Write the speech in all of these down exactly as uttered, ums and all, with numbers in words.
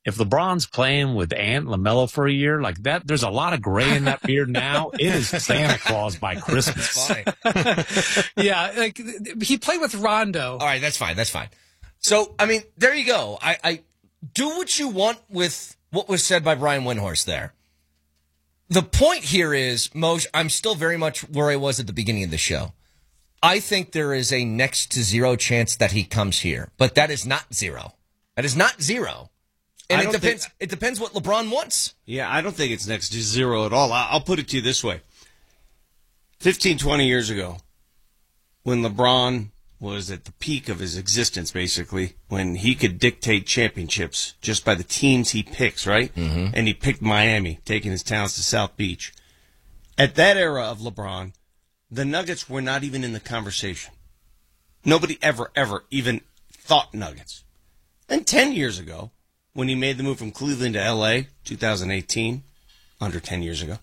if LeBron's playing with Ant LaMelo for a year like that, there's a lot of gray in that beard now. It is Santa Claus by Christmas. Yeah, like he played with Rondo. All right, that's fine. That's fine. So, I mean, there you go. I, I do what you want with what was said by Brian Windhorst there. The point here is, Moj, I'm still very much where I was at the beginning of the show. I think there is a next to zero chance that he comes here, but that is not zero. That is not zero. And it depends. Think, it depends what LeBron wants. Yeah, I don't think it's next to zero at all. I'll put it to you this way. fifteen, twenty years ago, when LeBron was at the peak of his existence, basically, when he could dictate championships just by the teams he picks, right? Mm-hmm. And he picked Miami, taking his talents to South Beach. At that era of LeBron, the Nuggets were not even in the conversation. Nobody ever, ever even thought Nuggets. And ten years ago, when he made the move from Cleveland to L A, two thousand eighteen, under ten years ago,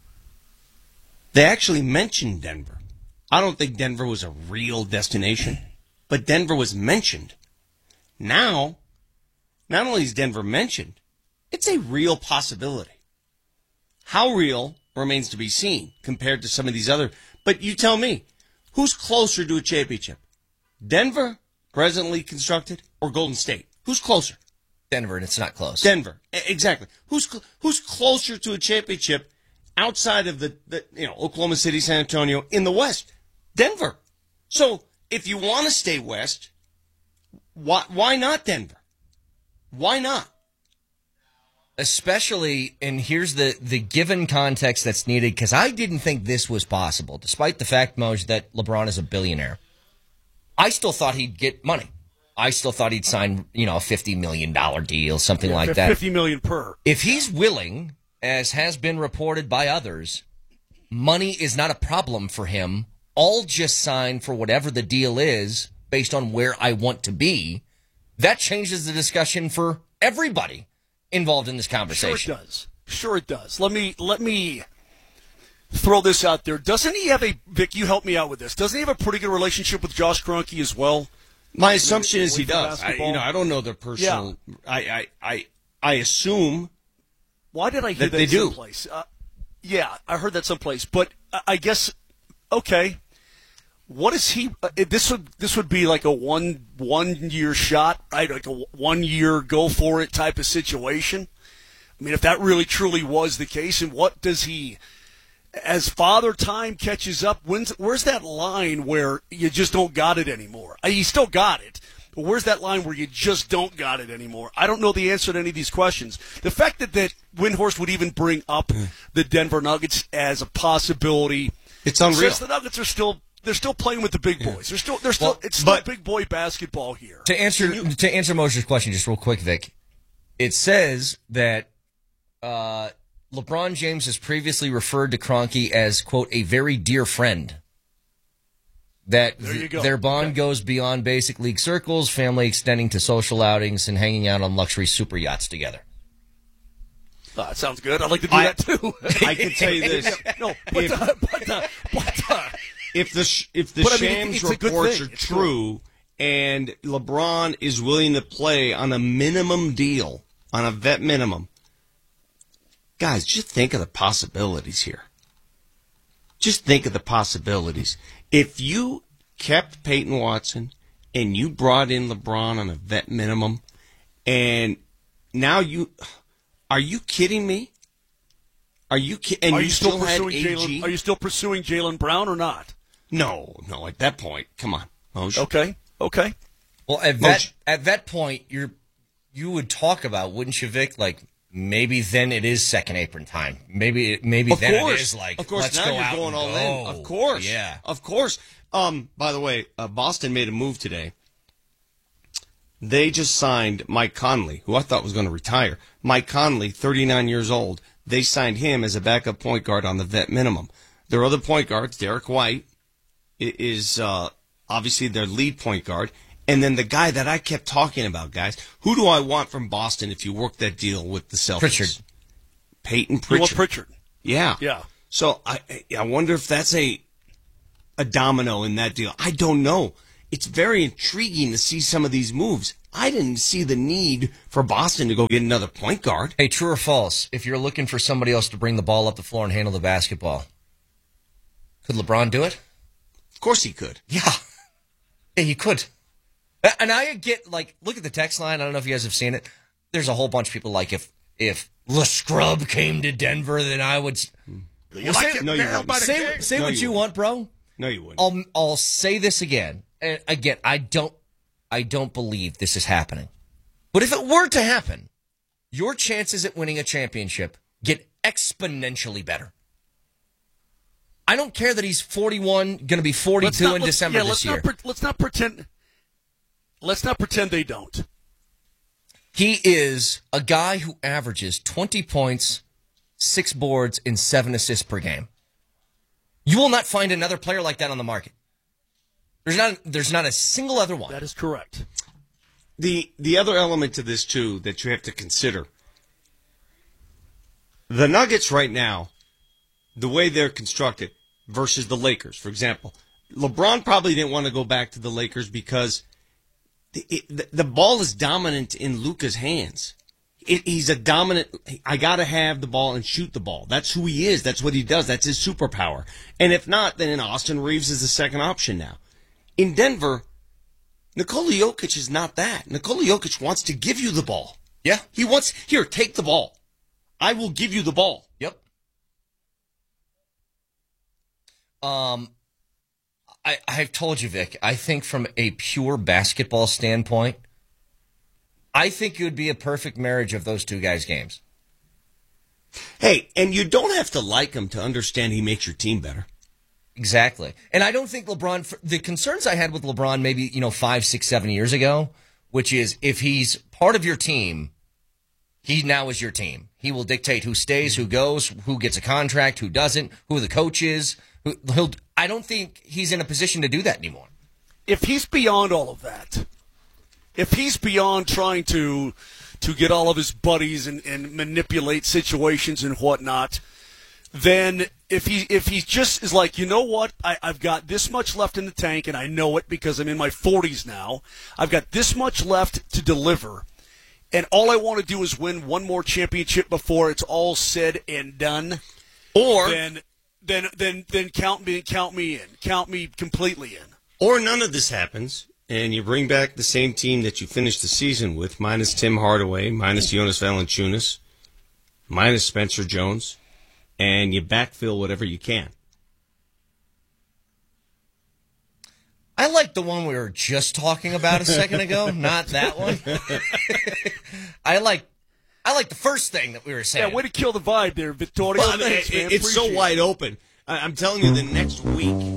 they actually mentioned Denver. I don't think Denver was a real destination, but Denver was mentioned. Now, not only is Denver mentioned, it's a real possibility. How real remains to be seen compared to some of these other. But you tell me, who's closer to a championship? Denver, presently constructed, or Golden State? Who's closer? Denver, and it's not close. Denver, exactly. Who's cl- who's closer to a championship outside of the, the you know Oklahoma City, San Antonio in the West? Denver. So if you want to stay West, why why not Denver? Why not? Especially, and here's the, the given context that's needed, because I didn't think this was possible, despite the fact, Moj, that LeBron is a billionaire. I still thought he'd get money. I still thought he'd sign, you know, a fifty million dollars deal, something yeah, like that. fifty million dollars per. If he's willing, as has been reported by others, money is not a problem for him. I'll just sign for whatever the deal is based on where I want to be. That changes the discussion for everybody involved in this conversation. Sure it does. Sure it does. Let me let me throw this out there. Doesn't he have a, Vic, you help me out with this. Doesn't he have a pretty good relationship with Josh Kroenke as well? My assumption is he does. I, you know, I don't know their personal. Yeah. I, I, I, I assume. Why did I hear that, that they do? someplace? Uh, yeah, I heard that someplace. But I guess, okay. What is he? Uh, this would this would be like a one one year shot, right? Like a one year go for it type of situation. I mean, if that really truly was the case, and what does he? As Father Time catches up, when's, where's that line where you just don't got it anymore? Uh, you still got it, but where's that line where you just don't got it anymore? I don't know the answer to any of these questions. The fact that, that Windhorst would even bring up the Denver Nuggets as a possibility, it's unreal. Since the Nuggets are still they're still playing with the big boys. They're still they're still Well, it's still but, big boy basketball here. To answer you, to answer Moshe's question, just real quick, Vic, it says that. Uh, LeBron James has previously referred to Kroenke as, quote, a very dear friend. That th- their bond okay. goes beyond basic league circles, family extending to social outings, and hanging out on luxury super yachts together. Oh, that sounds good. I'd like to do I, that, too. I can tell you this. no, but, if, uh, but, uh, but uh, if the, sh- if the but, Shams I mean, reports are it's true, and LeBron is willing to play on a minimum deal, on a vet minimum, guys, just think of the possibilities here. Just think of the possibilities. If you kept Peyton Watson and you brought in LeBron on a vet minimum, and now you, are you kidding me? Are you ki- and are you, you still, still had pursuing A G? Jaylen? Are you still pursuing Jaylen Brown or not? No, no. At that point, come on, Moshe. Okay, okay. Well, at that at that point, you're you would talk about, wouldn't you, Vic? Like. Maybe then it is second apron time. Maybe maybe of then course. it is like, of course, let's now go you're out going and all go. in. Of course. Yeah. Of course. Um, by the way, uh, Boston made a move today. They just signed Mike Conley, who I thought was going to retire. Mike Conley, thirty-nine years old. They signed him as a backup point guard on the vet minimum. Their other point guards, Derek White, is uh, obviously their lead point guard. And then the guy that I kept talking about, guys, who do I want from Boston if you work that deal with the Celtics? Pritchard. Peyton Pritchard. You want Pritchard? Yeah. Yeah. So I I wonder if that's a a domino in that deal. I don't know. it's very intriguing to see some of these moves. I didn't see the need for Boston to go get another point guard. Hey, true or false, if you're looking for somebody else to bring the ball up the floor and handle the basketball, could LeBron do it? Of course he could. Yeah. Yeah, he could. And I get, like, look at the text line. I don't know if you guys have seen it. There's a whole bunch of people like, if if LeScrub came to Denver, then I would. You like it? No, you wouldn't. Say, say No, what you you want, bro. No, you wouldn't. I'll I'll say this again. And again, I don't I don't believe this is happening. But if it were to happen, your chances at winning a championship get exponentially better. I don't care that he's forty-one, going to be forty-two not, in December yeah, this let's year. Not pre- let's not pretend. Let's not pretend they don't. He is a guy who averages twenty points, six boards, and seven assists per game. You will not find another player like that on the market. There's not there's not a single other one. That is correct. The the other element to this, too, that you have to consider, the Nuggets right now, the way they're constructed versus the Lakers, for example, LeBron probably didn't want to go back to the Lakers because the, it, the, the ball is dominant in Luka's hands. It, he's a dominant. I got to have the ball and shoot the ball. That's who he is. That's what he does. That's his superpower. And if not, then Austin Reeves is the second option now. In Denver, Nikola Jokic is not that. Nikola Jokic wants to give you the ball. Yeah. He wants, here, take the ball. I will give you the ball. Yep. Um, I, I've told you, Vic, I think from a pure basketball standpoint, I think it would be a perfect marriage of those two guys' games. Hey, and you don't have to like him to understand he makes your team better. Exactly. And I don't think LeBron, the concerns I had with LeBron maybe, you know, five, six, seven years ago, which is if he's part of your team, he now is your team. He will dictate who stays, who goes, who gets a contract, who doesn't, who the coach is. Who, he'll, I don't think he's in a position to do that anymore. If he's beyond all of that, if he's beyond trying to to get all of his buddies and, and manipulate situations and whatnot, then if he if he just is like, you know what, I, I've got this much left in the tank, and I know it because I'm in my forties now. I've got this much left to deliver, and all I want to do is win one more championship before it's all said and done. Or then then then then count me count me in, count me completely in. Or none of this happens, and you bring back the same team that you finished the season with, minus Tim Hardaway, minus Jonas Valanciunas, minus Spencer Jones, and you backfill whatever you can. I like the one we were just talking about a second ago, not that one. I like I like the first thing that we were saying. Yeah, way to kill the vibe there, Vittorio. Well, Thanks, it, man. it's so Appreciate it. wide open. I, I'm telling you, the next week,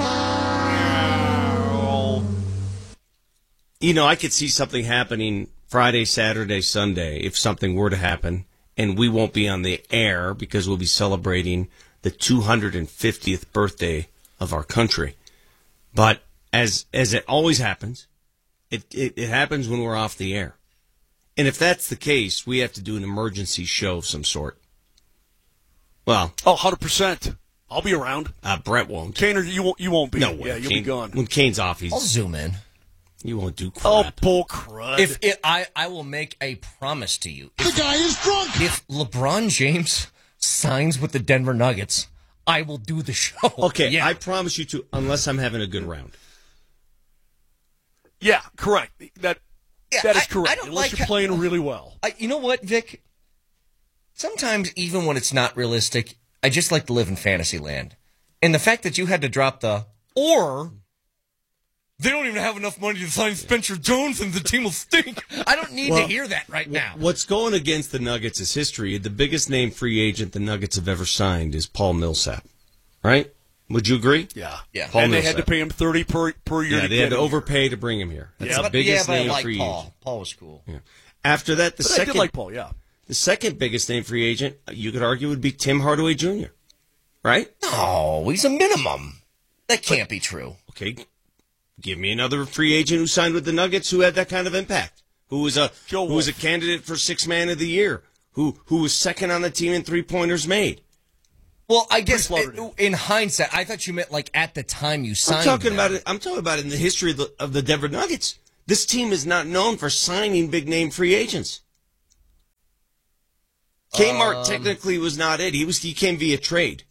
you know, I could see something happening Friday, Saturday, Sunday, if something were to happen, and we won't be on the air because we'll be celebrating the two hundred fiftieth birthday of our country. But as as it always happens, it, it, it happens when we're off the air. And if that's the case, we have to do an emergency show of some sort. Well, Oh, one hundred percent. I'll be around. uh, Brett won't. Kane, or you won't, you won't be. No way. Yeah, you'll Kane- be gone. When Kane's off, he's I'll zoom in. you won't do crap. Oh, bull crud. If it, I, I will make a promise to you. The guy is drunk. If LeBron James signs with the Denver Nuggets, I will do the show. Okay, Yeah. I promise you to, unless I'm having a good round. yeah, correct. That Yeah, that is I- correct. I don't Unless like you're how- playing really well. I, you know what, Vic? Sometimes, even when it's not realistic, I just like to live in fantasy land. And the fact that you had to drop the, or they don't even have enough money to sign Spencer Jones and the team will stink. I don't need Well, to hear that right now. What's going against the Nuggets is history. The biggest name free agent the Nuggets have ever signed is Paul Millsap. Right? Would you agree? Yeah, Yeah. Paul and they Millsap. had to pay him thirty per per year. Yeah, to they get had to him here. overpay to bring him here. That's Yeah, the but- biggest yeah, but I name like free Paul. agent. Paul was cool. Yeah. After that, the But I second did like Paul. Yeah, the second biggest name free agent, you could argue, would be Tim Hardaway Junior Right? No, he's a minimum. That can't be true. Okay, give me another free agent who signed with the Nuggets who had that kind of impact. Who was a Joe who was a Wolf. candidate for six man of the year. Who who was second on the team in three pointers made. Well, I guess Pre-floated it, in hindsight, I thought you meant like at the time you signed. I'm talking them. about it. I'm talking about it in the history of the, of the Denver Nuggets. This team is not known for signing big name free agents. Kmart Um, technically was not it. He was he came via trade.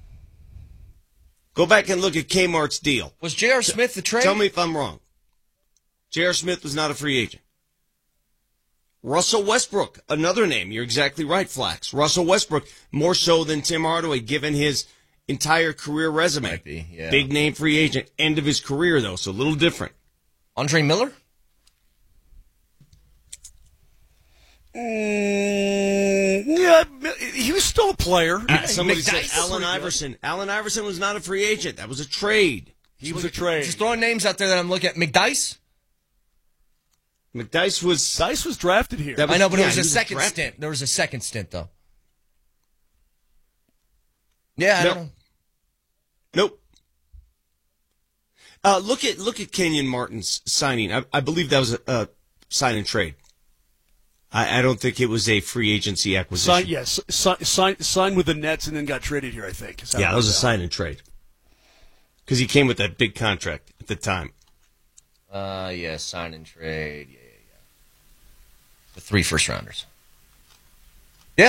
Go back and look at Kmart's deal. Was J R. Smith the trade? Tell me if I'm wrong. J R. Smith was not a free agent. Russell Westbrook, another name. You're exactly right, Flax. Russell Westbrook, more so than Tim Hardaway, given his entire career resume. Might be, yeah. Big name free agent. End of his career, though, so a little different. Andre Miller? Mm, yeah, he was still a player. Uh, somebody said McDyess? Allen Iverson. Allen Iverson was not a free agent. That was a trade. He was a trade. Just throwing names out there that I'm looking at. McDyess? McDyess was. Dice was drafted here. That was- I know, but yeah, it was he a was second drafted. stint. There was a second stint, though. Yeah, I No. don't know. Nope. Uh, look at look at Kenyon Martin's signing. I, I believe that was a, a sign and trade. I, I don't think it was a free agency acquisition. Sign, yes, sign, sign, signed with the Nets and then got traded here, I think. Is how Yeah, it that was a out. sign and trade. Because he came with that big contract at the time. Uh, yeah, sign and trade. Yeah, yeah, yeah. The three first rounders. Yeah.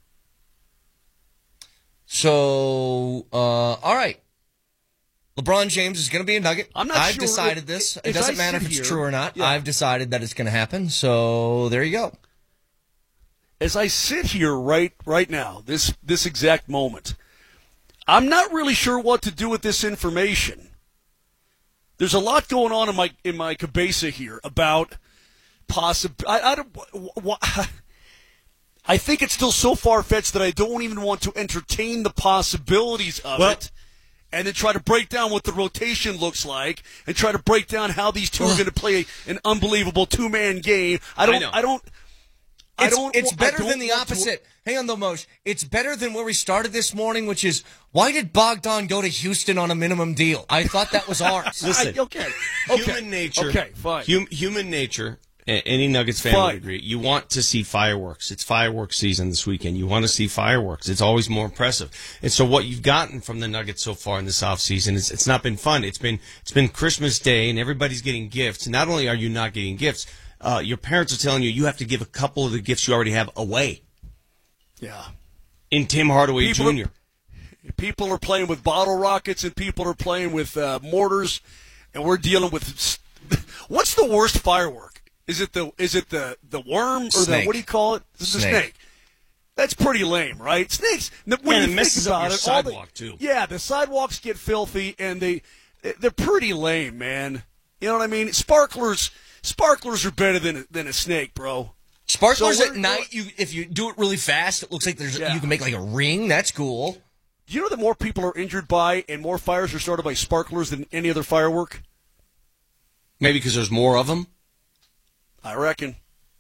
So, uh, all right. LeBron James is going to be a Nugget. I'm not I've sure decided if- this. It if doesn't I matter if sit it's here- true or not. Yeah. I've decided that it's going to happen. So there you go. As I sit here right right now, this this exact moment, I'm not really sure what to do with this information. There's a lot going on in my in my cabeza here about possible. I, I don't. Wh- wh- I think it's still so far fetched that I don't even want to entertain the possibilities of Well- it, and then try to break down what the rotation looks like, and try to break down how these two are going to play an unbelievable two man game. I don't. know. I don't. I It's, don't. it's I better don't than the want to- opposite. Hang on, though, Moshe. It's better than where we started this morning, which is, why did Bogdan go to Houston on a minimum deal? I thought that was ours. Listen, I- okay. Okay. human nature. Okay, fine. hum- human nature. a- Any Nuggets fan Fine. would agree. You want to see fireworks. It's fireworks season this weekend. You want to see fireworks. It's always more impressive. And so, what you've gotten from the Nuggets so far in this offseason is it's not been fun. It's been it's been Christmas Day, and everybody's getting gifts. Not only are you not getting gifts, uh, your parents are telling you you have to give a couple of the gifts you already have away. Yeah. In Tim Hardaway People are- Junior People are playing with bottle rockets and people are playing with uh, mortars, and we're dealing with. What's the worst firework? Is it the is it the the worm or Snake. the what do you call it? This is a Snake. snake. That's pretty lame, right? Snakes. When Yeah, you it think messes up about your it, all the- sidewalk, too. Yeah, the sidewalks get filthy, and they they're pretty lame, man. You know what I mean? Sparklers sparklers are better than than a snake, bro. Sparklers So at we're- night, you if you do it really fast, it looks like there's Yeah. you can make like a ring. That's cool. Do you know that more people are injured by and more fires are started by sparklers than any other firework? Maybe because there's more of them. I reckon.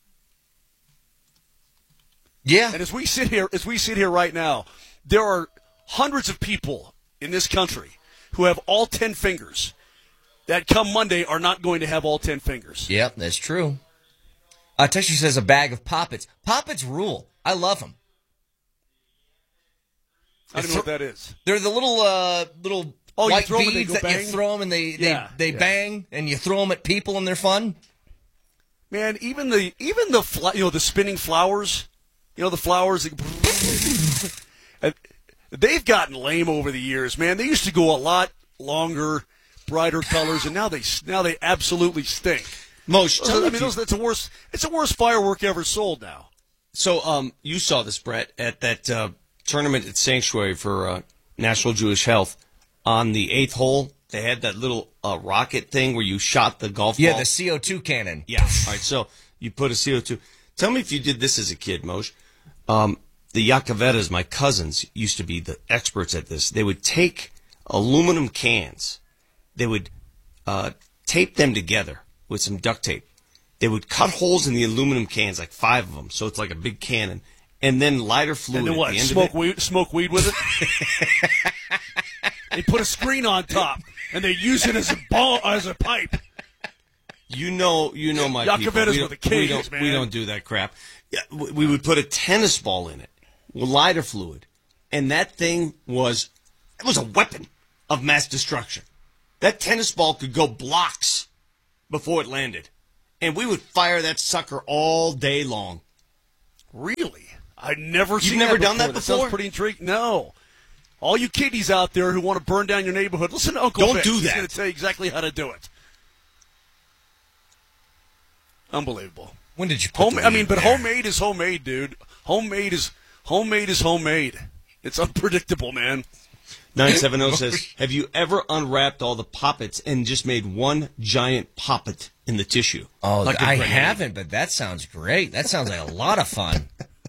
Yeah. And as we sit here, as we sit here right now, there are hundreds of people in this country who have all ten fingers that come Monday are not going to have all ten fingers. Yep, that's true. Uh, Texture says a bag of Poppets. Poppets rule. I love them. I don't know what that is. They're the little uh, little Oh, you white throw 'em and they beads go that bang? you throw them and they they, Yeah, they yeah. bang and you throw them at people and they're fun. Man, even the even the fla- you know the spinning flowers, you know the flowers. that- and they've gotten lame over the years, man. They used to go a lot longer, brighter colors, and now they now they absolutely stink. Most. Those- I mean, those, that's a worse. It's the worst firework ever sold now. So, um, you saw this, Brett, at that uh, tournament at Sanctuary for uh, National Jewish Health. On the eighth hole, they had that little uh, rocket thing where you shot the golf Yeah, ball. the C O two cannon. Yeah. All right. So you put a C O two. Tell me if you did this as a kid, Moshe. Um, the Yakovetas, my cousins, used to be the experts at this. They would take aluminum cans. They would uh, tape them together with some duct tape. They would cut holes in the aluminum cans, like five of them, so it's like a big cannon, and then lighter fluid And then at what? the end Smoke of it. weed? Smoke weed with it? They put a screen on top, and they use it as a ball as a pipe. You know, you know my Yakovetas people. We with don't, the K's, we don't, man. we don't do that crap. Yeah, we we would put a tennis ball in it with lighter fluid, and that thing was, it was a weapon of mass destruction. That tennis ball could go blocks before it landed. And we would fire that sucker all day long. Really? I've never You've seen never that done that That before? sounds pretty intriguing. No. All you kiddies out there who want to burn down your neighborhood, listen to Uncle Don't Vic. do He's that. going to tell you exactly how to do it. Unbelievable. When did you put Home, the I mean, lead but there? homemade is homemade, dude. Homemade is homemade is homemade. It's unpredictable, man. nine seven zero says, have you ever unwrapped all the poppets and just made one giant poppet in the tissue? Oh, Like a I grenade? haven't, but that sounds great. That sounds like a lot of fun.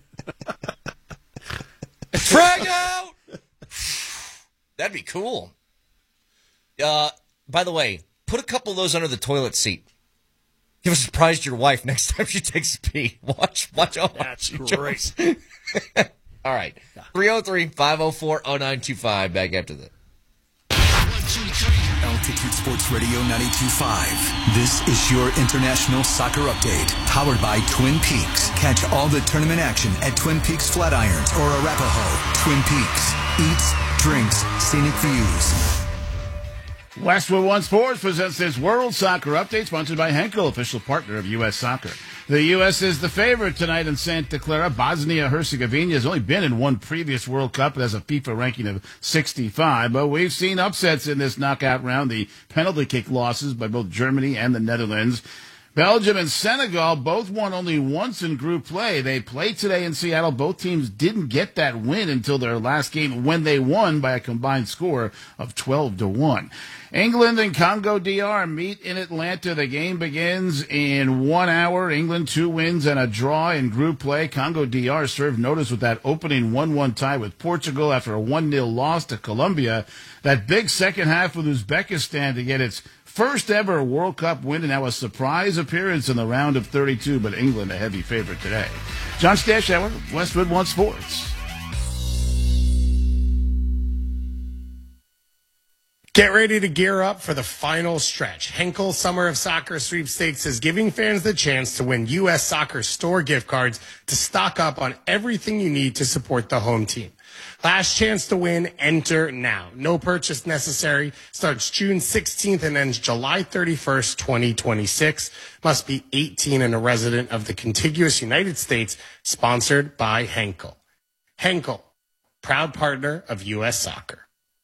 Frag out! That'd be cool. Uh, by the way, put a couple of those under the toilet seat. Give a surprise to your wife next time she takes a pee. Watch, watch out. That's great. All right. three oh three, five oh four, oh nine two five. Back after this. Altitude Sports Radio ninety-two point five. This is your international soccer update, powered by Twin Peaks. Catch all the tournament action at Twin Peaks Flatirons or Arapahoe. Twin Peaks. Eats, drinks, scenic views. Westwood One Sports presents this World Soccer Update, sponsored by Henkel, official partner of U S Soccer. The U S is the favorite tonight in Santa Clara. Bosnia-Herzegovina has only been in one previous World Cup. It has a FIFA ranking of sixty-five, but we've seen upsets in this knockout round, the penalty kick losses by both Germany and the Netherlands. Belgium and Senegal both won only once in group play. They played today in Seattle. Both teams didn't get that win until their last game, when they won by a combined score of twelve to one. England and Congo D R meet in Atlanta. The game begins in one hour. England, two wins and a draw in group play. Congo D R served notice with that opening one one tie with Portugal after a one nil loss to Colombia. That big second half with Uzbekistan to get its first ever World Cup win, and now a surprise appearance in the round of thirty-two, but England a heavy favorite today. John Stashower, Westwood One Sports. Get ready to gear up for the final stretch. Henkel Summer of Soccer Sweepstakes is giving fans the chance to win U S Soccer store gift cards to stock up on everything you need to support the home team. Last chance to win, enter now. No purchase necessary. Starts June sixteenth and ends July thirty-first, twenty twenty-six. Must be eighteen and a resident of the contiguous United States. Sponsored by Henkel. Henkel, proud partner of U S Soccer.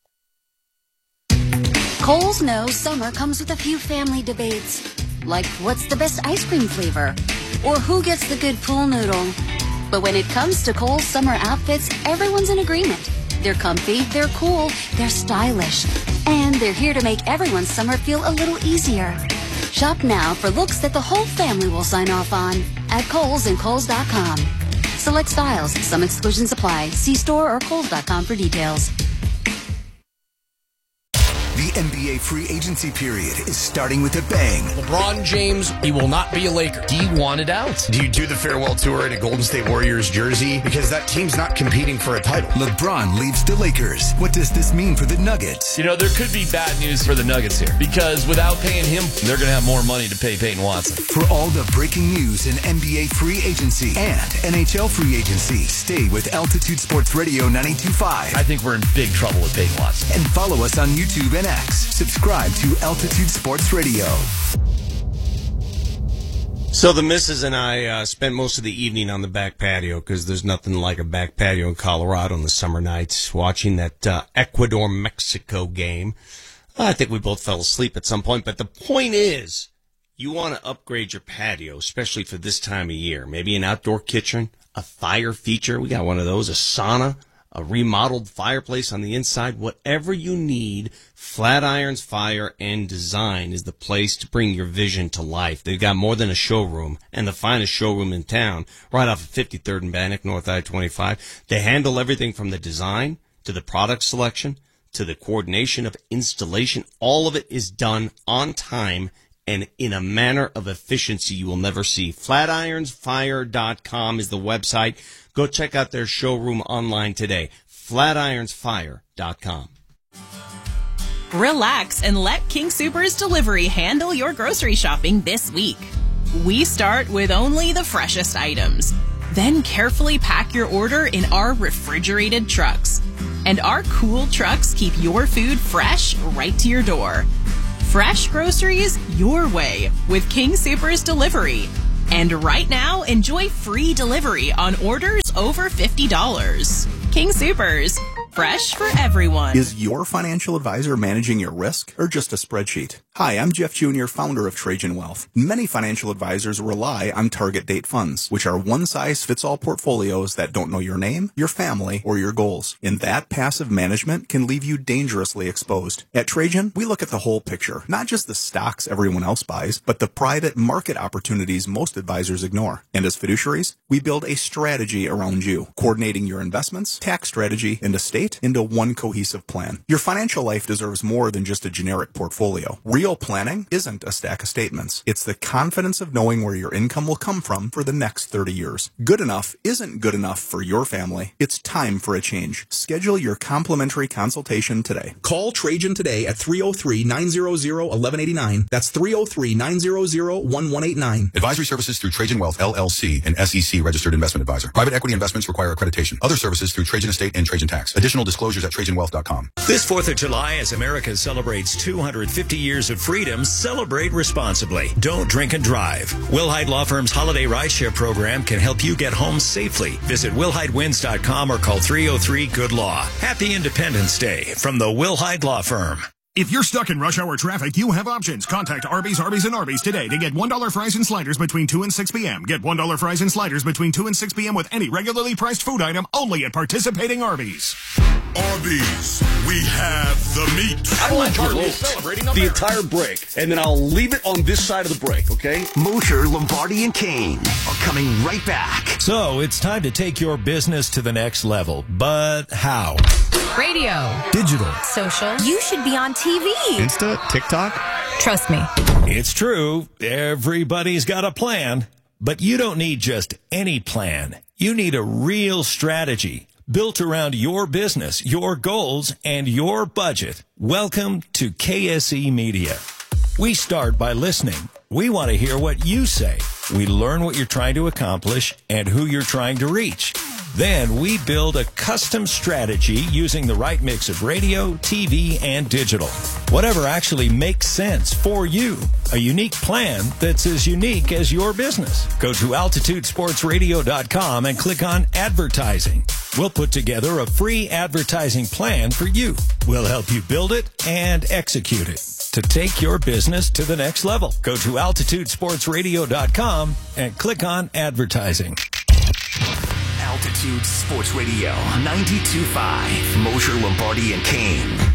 Kohl's knows summer comes with a few family debates, like what's the best ice cream flavor, or who gets the good pool noodle. But when it comes to Kohl's summer outfits, everyone's in agreement. They're comfy, they're cool, they're stylish, and they're here to make everyone's summer feel a little easier. Shop now for looks that the whole family will sign off on at Kohl's and Kohl's dot com. Select styles, some exclusions apply. See store or Kohl's dot com for details. The N B A free agency period is starting with a bang. LeBron James, he will not be a Laker. He wanted out. Do you do the farewell tour in a Golden State Warriors jersey? Because that team's not competing for a title. LeBron leaves the Lakers. What does this mean for the Nuggets? You know, there could be bad news for the Nuggets here, because without paying him, they're going to have more money to pay Peyton Watson. For all the breaking news in N B A free agency and N H L free agency, stay with Altitude Sports Radio ninety-two point five. I think we're in big trouble with Peyton Watson. And follow us on YouTube and X. Subscribe to Altitude Sports Radio. So the missus and I uh, spent most of the evening on the back patio, because there's nothing like a back patio in Colorado in the summer nights, watching that uh, Ecuador-Mexico game. I think we both fell asleep at some point, but the point is, you want to upgrade your patio, especially for this time of year. Maybe an outdoor kitchen, a fire feature. We got one of those, a sauna, a remodeled fireplace on the inside. Whatever you need, Flatirons Fire and Design is the place to bring your vision to life. They've got more than a showroom, and the finest showroom in town, right off of fifty-third and Bannock, North I twenty-five. They handle everything from the design to the product selection to the coordination of installation. All of it is done on time and in a manner of efficiency you will never see. Flatirons Fire dot com is the website. Go check out their showroom online today. Flatirons Fire dot com. Relax and let King Soopers Delivery handle your grocery shopping this week. We start with only the freshest items. Then carefully pack your order in our refrigerated trucks. And our cool trucks keep your food fresh right to your door. Fresh groceries your way with King Soopers Delivery. And right now, enjoy free delivery on orders over fifty dollars. King Soopers. Fresh for everyone. Is your financial advisor managing your risk or just a spreadsheet? Hi, I'm Jeff Junior, founder of Trajan Wealth. Many financial advisors rely on target date funds, which are one-size-fits-all portfolios that don't know your name, your family, or your goals. And that passive management can leave you dangerously exposed. At Trajan, we look at the whole picture, not just the stocks everyone else buys, but the private market opportunities most advisors ignore. And as fiduciaries, we build a strategy around you, coordinating your investments, tax strategy, and estate into one cohesive plan. Your financial life deserves more than just a generic portfolio. Real planning isn't a stack of statements. It's the confidence of knowing where your income will come from for the next thirty years. Good enough isn't good enough for your family. It's time for a change. Schedule your complimentary consultation today. Call Trajan today at three oh three, nine hundred, eleven eighty-nine. That's three oh three, nine hundred, one one eight nine. Advisory services through Trajan Wealth, L L C, an S E C registered investment advisor. Private equity investments require accreditation. Other services through Trajan Estate and Trajan Tax. Additional disclosures at trajan wealth dot com. This fourth of July, as America celebrates two hundred fifty years of freedom, celebrate responsibly. Don't drink and drive. Wilhite Law Firm's holiday rideshare program can help you get home safely. Visit wilhite wins dot com or call three oh three, good law. Happy Independence Day from the Wilhite Law Firm. If you're stuck in rush hour traffic, you have options. Contact Arby's, Arby's, and Arby's today to get one dollar fries and sliders between two and six p.m. Get one dollar fries and sliders between two and six p.m. with any regularly priced food item only at participating Arby's. Arby's, we have the meat. I will enjoy celebrating the entire break, and then I'll leave it on this side of the break, okay? Mosher, Lombardi, and Kane are coming right back. So it's time to take your business to the next level. But how? Radio. Digital. Social. You should be on T V. Insta, TikTok. Trust me. It's true. Everybody's got a plan. But you don't need just any plan. You need a real strategy built around your business, your goals, and your budget. Welcome to K S E Media. We start by listening. We want to hear what you say. We learn what you're trying to accomplish and who you're trying to reach. Then we build a custom strategy using the right mix of radio, T V, and digital. Whatever actually makes sense for you. A unique plan that's as unique as your business. Go to altitude sports radio dot com and click on advertising. We'll put together a free advertising plan for you. We'll help you build it and execute it to take your business to the next level. Go to altitude sports radio dot com and click on advertising. Altitude Sports Radio, ninety-two point five, Mosher, Lombardi, and Kane.